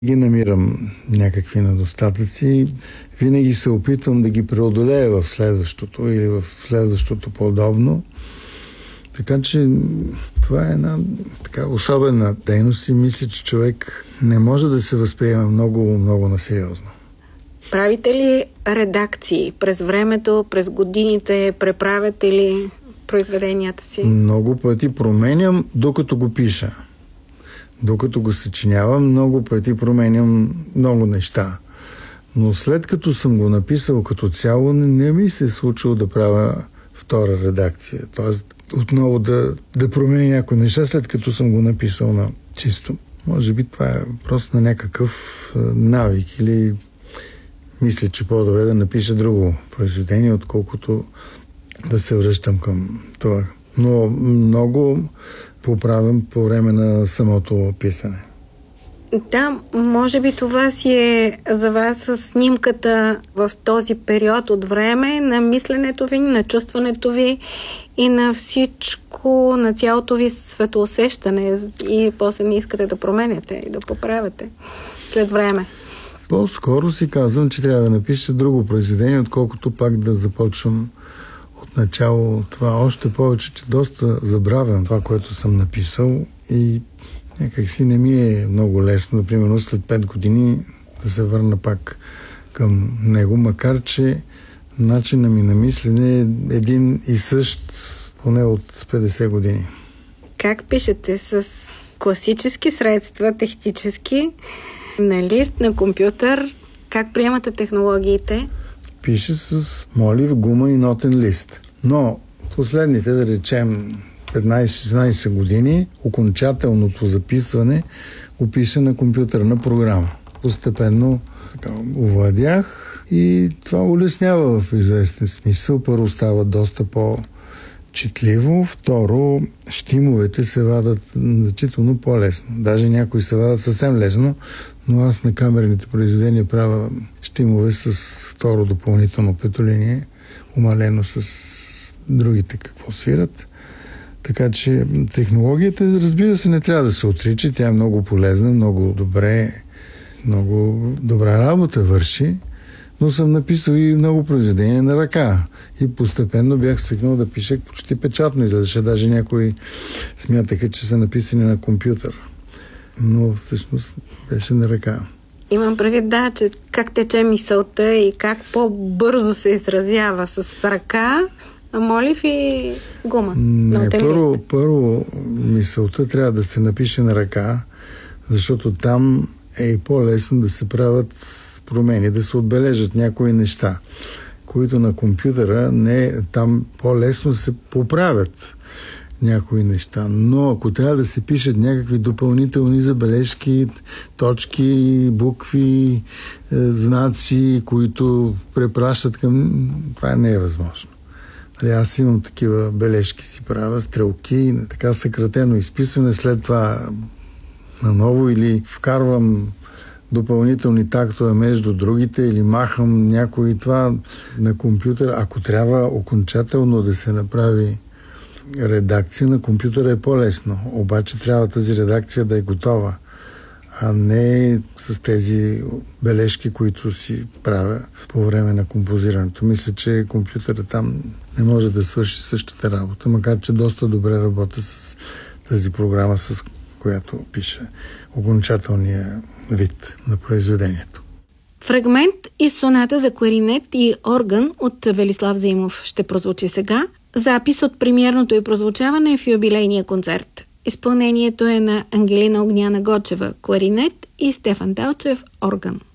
Ги намирам някакви недостатъци. Винаги се опитвам да ги преодолея в следващото или в следващото подобно. Така че това е една така особена дейност и мисля, че човек не може да се възприема много насериозно. Правите ли редакции през времето, през годините? Преправяте ли произведенията си? Много пъти променям, докато го пиша. Докато го съчинявам, много пъти променям много неща. Но след като съм го написал като цяло, не ми се е случило да правя втора редакция. Тоест, отново да променя някои неща, след като съм го написал на чисто. Може би това е просто на някакъв навик или мисля, че по-добре да напиша друго произведение, отколкото да се връщам към това. Но много поправям по време на самото писане. Да, може би това си е за вас снимката в този период от време на мисленето ви, на чувстването ви и на всичко, на цялото ви светоусещане и после не искате да променяте и да поправяте след време. По-скоро си казвам, че трябва да напиша друго произведение, отколкото пак да започвам от начало това. Още повече, че доста забравям това, което съм написал и някак си не ми е много лесно, например, след 5 години да се върна пак към него, макар че начина ми на мислене е един и същ поне от 50 години. Как пишете? С класически средства, технически, на лист, на компютър? Как приемате технологиите? Пише с молив, гума и нотен лист. Но последните, да речем, 15-16 години, окончателното записване го пише на компютърна програма. Постепенно овладях и това улеснява в известен смисъл. Първо става доста по-четливо, второ щимовете се вадат значително по-лесно. Даже някои се вадат съвсем лесно, но аз на камерните произведения правя щимове с второ допълнително петолиние, умалено с другите какво свират. Така че технологията, разбира се, не трябва да се отрича. Тя е много полезна, много добра работа върши, но съм написал и много произведения на ръка. И постепенно бях свикнал да пиша почти печатно излезеше. Даже някои смятаха, че са написани на компютър. Но всъщност беше на ръка. Имам предвид, да, че как тече мисълта и как по-бързо се изразява с ръка, молив и гума. Не, първо мисълта трябва да се напише на ръка, защото там е и по-лесно да се правят промени, да се отбележат някои неща, които на компютъра там по-лесно се поправят някои неща. Но ако трябва да се пишат някакви допълнителни забележки, точки, букви, знаци, които препращат към... Това не е възможно. Аз имам такива бележки, си правя стрелки, така съкратено изписване, след това наново или вкарвам допълнителни тактове между другите или махам някои това на компютър. Ако трябва окончателно да се направи редакция на компютъра е по-лесно, обаче трябва тази редакция да е готова, а не с тези бележки, които си правя по време на композирането. Мисля, че компютърът там не може да свърши същата работа, макар че доста добре работя с тази програма, с която пише окончателния вид на произведението. Фрагмент из соната за кларинет и орган от Велислав Заимов ще прозвучи сега. Запис от премиерното й прозвучаване в юбилейния концерт. Изпълнението е на Ангелина Огняна Гочева – кларинет и Стефан Делчев – орган.